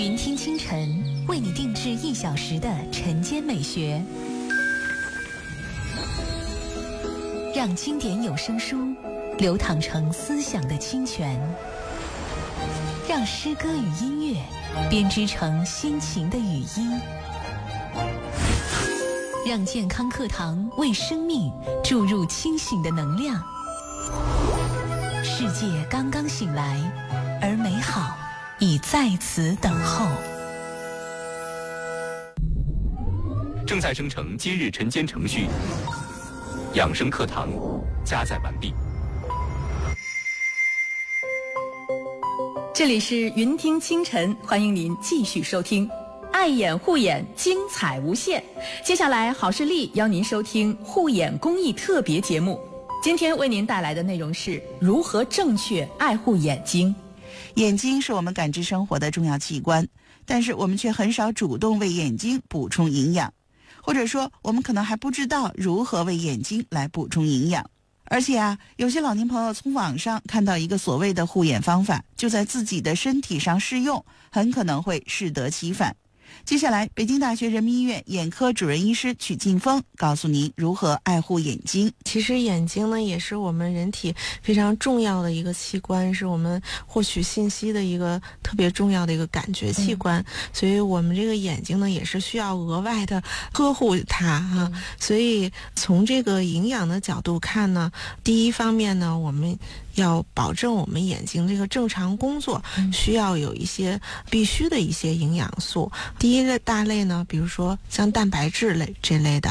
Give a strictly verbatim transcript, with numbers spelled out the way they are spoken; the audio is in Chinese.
云听清晨为你定制一小时的晨间美学，让经典有声书流淌成思想的清泉，让诗歌与音乐编织成心情的语音，让健康课堂为生命注入清醒的能量。世界刚刚醒来，而美好已在此等候。 正在生成今日晨间程序，养生课堂加载完毕。 这里是云听清晨，欢迎您继续收听。爱眼护眼，精彩无限。接下来，好视力邀您收听护眼公益特别节目。今天为您带来的内容是如何正确爱护眼睛。 眼睛是我们感知生活的重要器官，但是我们却很少主动为眼睛补充营养，或者说我们可能还不知道如何为眼睛来补充营养。而且啊，有些老年朋友从网上看到一个所谓的护眼方法，就在自己的身体上试用，很可能会适得其反。接下来，北京大学人民医院眼科主任医师曲劲峰告诉您如何爱护眼睛。 其实眼睛呢，也是我们人体非常重要的一个器官，是我们获取信息的一个特别重要的一个感觉器官，嗯、所以我们这个眼睛呢，也是需要额外的呵护它哈、嗯。所以从这个营养的角度看呢，第一方面呢，我们要保证我们眼睛这个正常工作，嗯、需要有一些必须的一些营养素。第一类大类呢，比如说像蛋白质类这类的